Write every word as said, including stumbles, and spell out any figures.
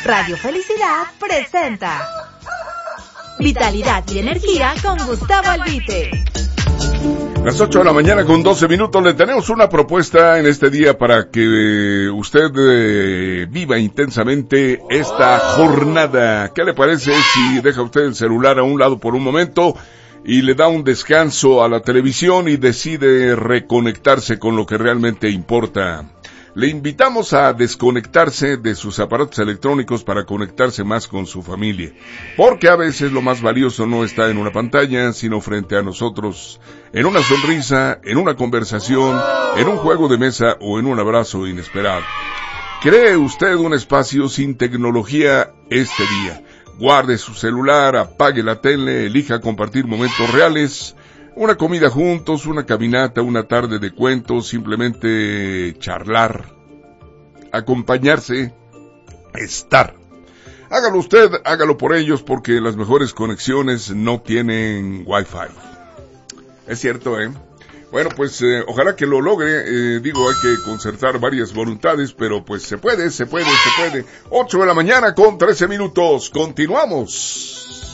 Radio Felicidad presenta Vitalidad y Energía con Gustavo Albite. Las ocho de la mañana con doce minutos, le tenemos una propuesta en este día para que usted eh, viva intensamente esta jornada. ¿Qué le parece si deja usted el celular a un lado por un momento y le da un descanso a la televisión y decide reconectarse con lo que realmente importa? Le invitamos a desconectarse de sus aparatos electrónicos para conectarse más con su familia, porque a veces lo más valioso no está en una pantalla, sino frente a nosotros, en una sonrisa, en una conversación, en un juego de mesa o en un abrazo inesperado. Cree usted un espacio sin tecnología este día. Guarde su celular, apague la tele, elija compartir momentos reales, una comida juntos, una caminata, una tarde de cuentos, simplemente charlar, acompañarse, estar. Hágalo usted, hágalo por ellos, porque las mejores conexiones no tienen wifi. Es cierto, ¿eh? Bueno, pues eh, ojalá que lo logre. Eh, digo, hay que concertar varias voluntades, pero pues se puede, se puede, se puede. ocho de la mañana con trece minutos. Continuamos.